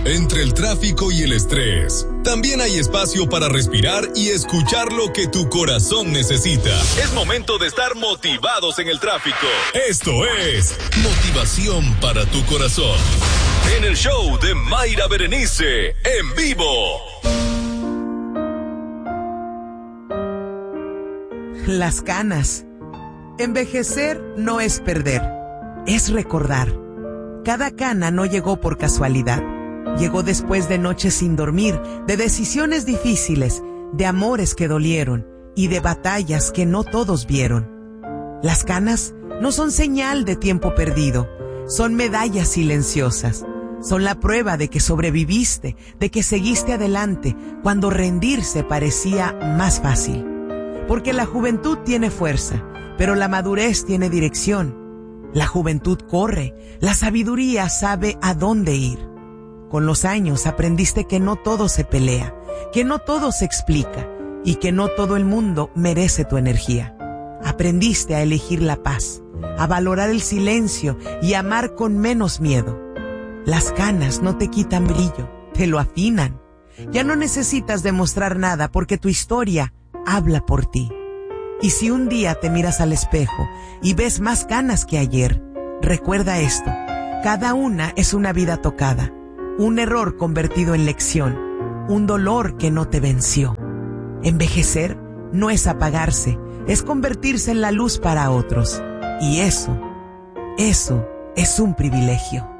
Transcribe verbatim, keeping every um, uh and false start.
Entre el tráfico y el estrés, también hay espacio para respirar y escuchar lo que tu corazón necesita. Es momento de estar motivados en el tráfico. Esto es Motivación para tu corazón. En el show de Mayra Berenice, en vivo. Las canas. Envejecer no es perder, es recordar. Cada cana no llegó por casualidad. Llegó después de noches sin dormir, de decisiones difíciles, de amores que dolieron y de batallas que no todos vieron. Las canas no son señal de tiempo perdido, son medallas silenciosas. Son la prueba de que sobreviviste, de que seguiste adelante cuando rendirse parecía más fácil. Porque la juventud tiene fuerza, pero la madurez tiene dirección. La juventud corre, la sabiduría sabe a dónde ir. Con los años aprendiste que no todo se pelea, que no todo se explica y que no todo el mundo merece tu energía. Aprendiste a elegir la paz, a valorar el silencio y a amar con menos miedo. Las canas no te quitan brillo, te lo afinan. Ya no necesitas demostrar nada porque tu historia habla por ti. Y si un día te miras al espejo y ves más canas que ayer, recuerda esto: cada una es una vida tocada, un error convertido en lección, un dolor que no te venció. Envejecer no es apagarse, es convertirse en la luz para otros. Y eso, eso es un privilegio.